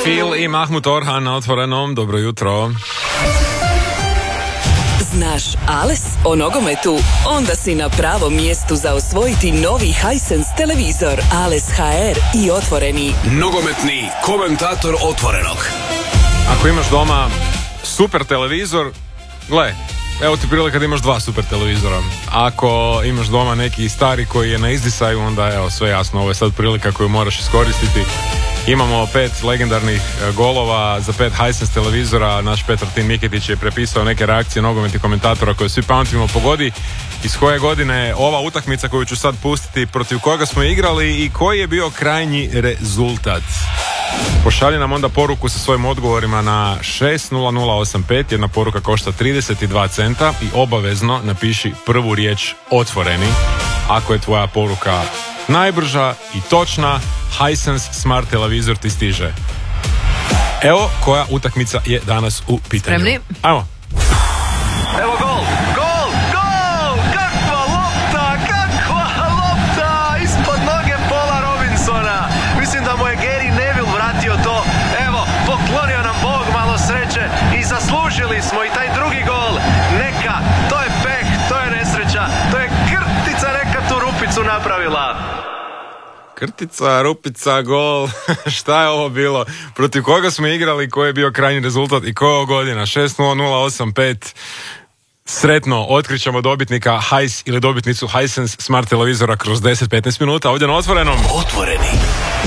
Phil i Mahmut Orhan na Otvorenom. Dobro jutro. Znaš Ales o nogometu? Onda si na pravom mjestu za osvojiti novi Hisense televizor Ales HR i Otvoreni. Nogometni komentator Otvorenog. Ako imaš doma super televizor, gle, evo ti prilika da imaš 2 super televizora. Ako imaš doma neki stari koji je na izdisaju, onda evo sve jasno, ovo je sad prilika koju moraš iskoristiti. Imamo 5 legendarnih golova za 5 Hisense televizora. Naš Petar Tin Miketić je prepisao neke reakcije nogometnih komentatora koje svi pamtimo. Pogodi iz koje godine je ova utakmica koju ću sad pustiti, protiv koga smo igrali i koji je bio krajnji rezultat. Pošalji nam onda poruku sa svojim odgovorima na 60085. Jedna poruka košta 32 centa i obavezno napiši prvu riječ Otvoreni. Ako je tvoja poruka najbrža i točna, Hisense Smart televizor ti stiže. Evo koja utakmica je danas u pitanju. Spremni? Ajmo. Evo gol! Gol! Gol! Kakva lopta! Ispod noge Paula Robinsona. Mislim da mu je Gary Neville vratio to. Evo, poklonio nam Bog malo sreće i zaslužili smo i taj drugi gol. Neka, to je peh, to je nesreća, to je krtica neka tu rupicu napravila. Krtica, rupica, gol. Šta je ovo bilo? Protiv koga smo igrali, koji je bio krajnji rezultat i koja godina? 60085. Sretno otkrićemo dobitnika ili dobitnicu Hisense Smart televizora kroz 10-15 minuta ovdje na Otvorenom. Otvoreni.